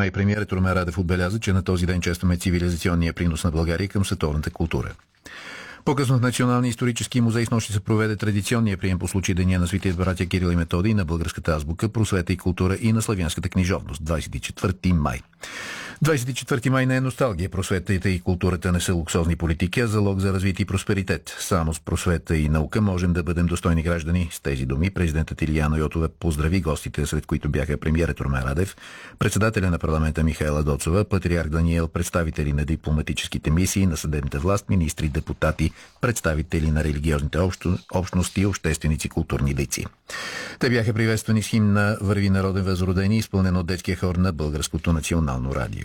май премиерът Румен Радев отбеляза, че на този ден честваме цивилизационния принос на България към световната култура. По-късно в Националния исторически музей снощи се проведе традиционния прием по случай Деня на светите братя Кирил и Методий, на българската азбука, просвета и култура и на славянската книжовност. 24 май. 24 май не е носталгия. Просветата и културата не са луксозни политики, а залог за развитие и просперитет. Само с просвета и наука можем да бъдем достойни граждани. С тези думи президентът Илияна Йотова поздрави гостите, сред които бяха премиерът Румен Радев, председателя на парламента Михаела Доцова, патриарх Даниел, представители на дипломатическите мисии, на съдебната власт, министри, депутати, представители на религиозните общности, общественици, културни дейци. Те бяха приветствани с химна "Върви народен възродени", изпълнен от детския хор на Българското национално радио.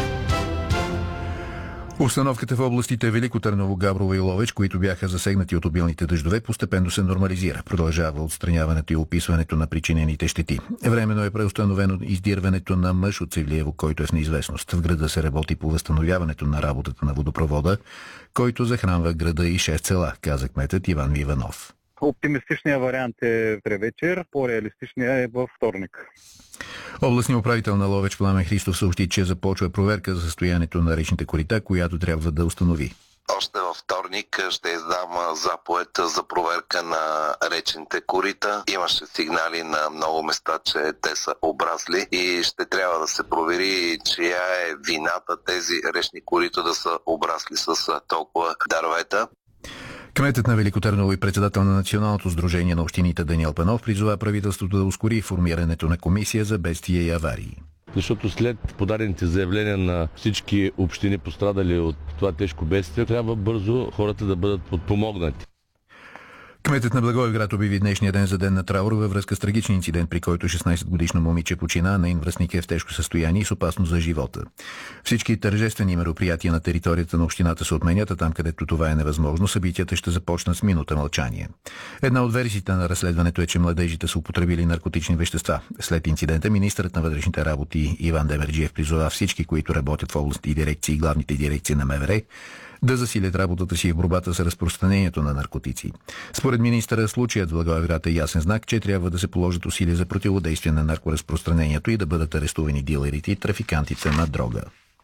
Обстановката в областите Велико Търново, Габрово и Ловеч, които бяха засегнати от обилните дъждове, постепенно се нормализира. Продължава отстраняването и описването на причинените щети. Временно е преустановено издирването на мъж от Севлиево, който е в неизвестност. В града се работи по възстановяването на работата на водопровода, който захранва града и 6 села, каза кметът Иван Иванов. Оптимистичният вариант е превечер, по-реалистичният е във вторник. Областният управител на Ловеч Пламен Христов съобщи, че започва проверка за състоянието на речните корита, която трябва да установи. Още във вторник ще издам заповед за проверка на речните корита. Имаше сигнали на много места, че те са обрасли и ще трябва да се провери чия е вината тези речни корита да са обрасли с толкова дървета. Кметът на Велико Търново и председател на Националното сдружение на общините Даниел Панов призова правителството да ускори формирането на комисия за бедствия и аварии. Защото след подадените заявления на всички общини, пострадали от това тежко бедствие, трябва бързо хората да бъдат подпомогнати. Кметът на Благоевград обяви днешния ден за ден на траур във връзка с трагичен инцидент, при който 16-годишно момиче почина, нейн връстник е в тежко състояние и с опасност за живота. Всички тържествени мероприятия на територията на общината се отменят, а там, където това е невъзможно, събитията ще започнат с минута мълчание. Една от версиите на разследването е, че младежите са употребили наркотични вещества. След инцидента министърът на вътрешните работи Иван Демерджиев призова всички, които работят в областни дирекции и главните дирекции на МВР, да засилят работата си в борбата с разпространението на наркотици. Според министъра, случаят в Благоевград е ясен знак, че трябва да се положат усилия за противодействие на наркоразпространението и да бъдат арестувани дилерите и трафикантите на дрога.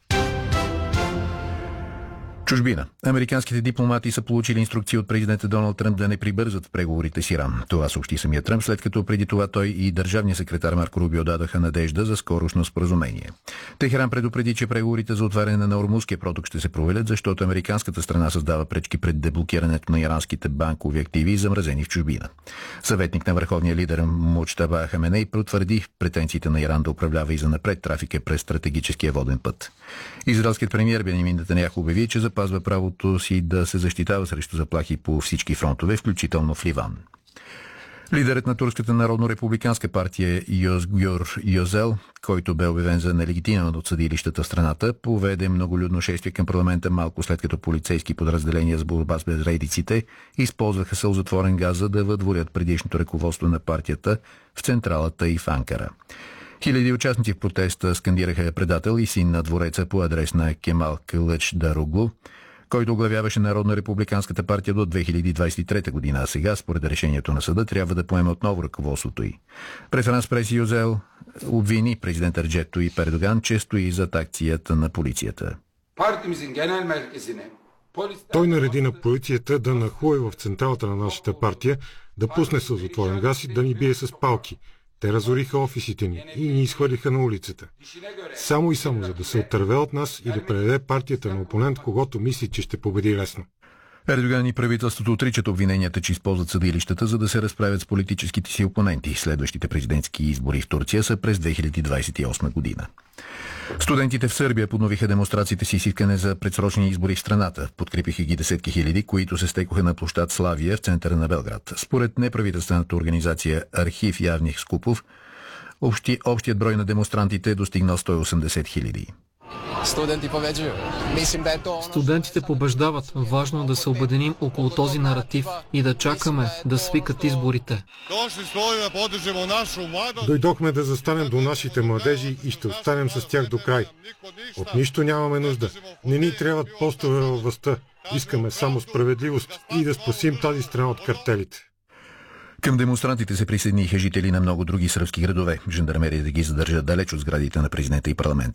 Чужбина. Американските дипломати са получили инструкции от президента Доналд Тръмп да не прибързат в преговорите с Иран. Това съобщи самия Тръмп, след като преди това той и държавният секретар Марко Рубио дадаха надежда за скорошно споразумение. Техеран предупреди, че преговорите за отваряне на Ормузския проток ще се провалят, защото американската страна създава пречки пред деблокирането на иранските банкови активи, замразени в чужбина. Съветник на върховния лидер Муджтаба Хаменей потвърди претенциите на Иран да управлява и занапред трафика през стратегическия воден път. Израелският премиер Бенямин Нетаняху обяви, че запазва правото си да се защитава срещу заплахи по всички фронтове, включително в Ливан. Лидерът на Турската народно-републиканска партия Йозгюр Йозел, който бе обявен за нелегитимен от съдилищата в страната, поведе многолюдно шествие към парламента малко след като полицейски подразделения за борба с безредиците използваха сълзотворен газ, за да въдворят предишното ръководство на партията в централата и в Анкара. Хиляди участници в протеста скандираха предател и син на двореца по адрес на Кемал Кълъчдароглу, който оглавяваше Народно-републиканската партия до 2023 година, а сега, според решението на съда, трябва да поеме отново ръководството й. Пред Франс Прес Юзел обвини президент Реджеп Тайип Ердоган, че стои зад акцията на полицията. Той нареди на полицията да нахлуе в централата на нашата партия, да пусне сълзотворен газ и да ни бие с палки. Те разориха офисите ни и ни изхвърлиха на улицата. Само и само за да се отърве от нас и да предаде партията на опонент, когото мисли, че ще победи лесно. Ердоган и правителството отричат обвиненията, че използват съдилищата, за да се разправят с политическите си опоненти. Следващите президентски избори в Турция са през 2028 година. Студентите в Сърбия подновиха демонстрациите си с искане за предсрочни избори в страната. Подкрепиха ги десетки хиляди, които се стекоха на площад Славия в центъра на Белград. Според неправителствената организация Архив Явних Скупов, общият брой на демонстрантите е достигнал 180 хиляди. Студентите побеждават. Важно е да се обединим около този наратив и да чакаме да свикат изборите. Дойдохме да застанем до нашите младежи и ще останем с тях до край. От нищо нямаме нужда. Не ни трябват постове във властта. Искаме само справедливост и да спасим тази страна от картелите. Към демонстрантите се присъединиха жители на много други сръбски градове. Жандармерията ги задържа далеч от сградите на президента и парламента.